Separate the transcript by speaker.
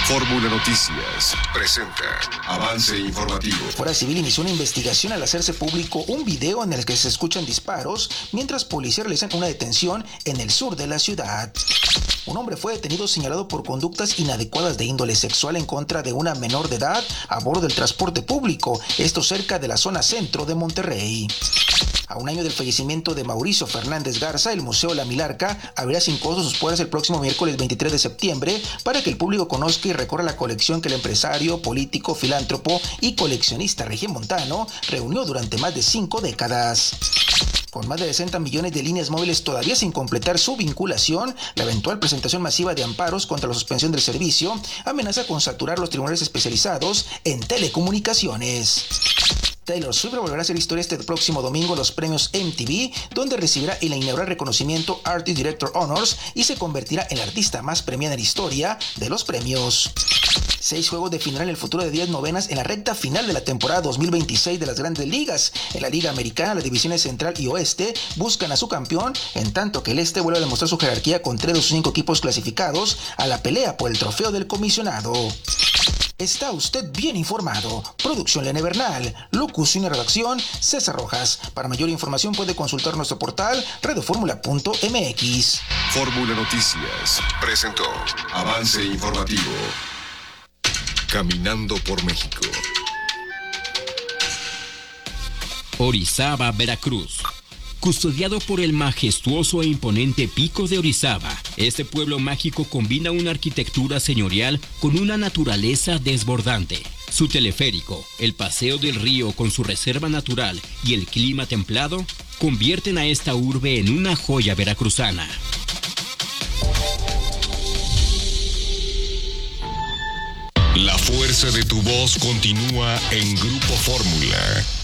Speaker 1: Fórmula Noticias presenta Avance Informativo.
Speaker 2: Fuerza Civil inició una investigación al hacerse público un video en el que se escuchan disparos mientras policías realizan una detención en el sur de la ciudad. Un hombre fue detenido señalado por conductas inadecuadas de índole sexual en contra de una menor de edad a bordo del transporte público, esto cerca de la zona centro de Monterrey. A un año del fallecimiento de Mauricio Fernández Garza, el Museo La Milarca abrirá sin costo sus puertas el próximo miércoles 23 de septiembre para que el público conozca y recorra la colección que el empresario, político, filántropo y coleccionista regiomontano reunió durante más de 5 décadas. Con más de 60 millones de líneas móviles todavía sin completar su vinculación, la eventual presentación masiva de amparos contra la suspensión del servicio amenaza con saturar los tribunales especializados en telecomunicaciones. Taylor Swift volverá a hacer historia este próximo domingo en los premios MTV, donde recibirá el inaugural reconocimiento Artist Director Honors y se convertirá en la artista más premiada en la historia de los premios. 6 juegos definirán el futuro de 10 novenas en la recta final de la temporada 2026 de las Grandes Ligas. En la Liga Americana, las divisiones Central y Oeste buscan a su campeón, en tanto que el Este vuelve a demostrar su jerarquía con 3 de sus 5 equipos clasificados a la pelea por el trofeo del comisionado. Está usted bien informado. Producción Lene Bernal, locución y redacción César Rojas. Para mayor información puede consultar nuestro portal radioformula.mx.
Speaker 1: Fórmula Noticias presentó Avance Informativo. Caminando por México.
Speaker 3: Orizaba, Veracruz. Custodiado por el majestuoso e imponente Pico de Orizaba, este pueblo mágico combina una arquitectura señorial con una naturaleza desbordante. Su teleférico, el paseo del río con su reserva natural y el clima templado convierten a esta urbe en una joya veracruzana.
Speaker 1: La fuerza de tu voz continúa en Grupo Fórmula.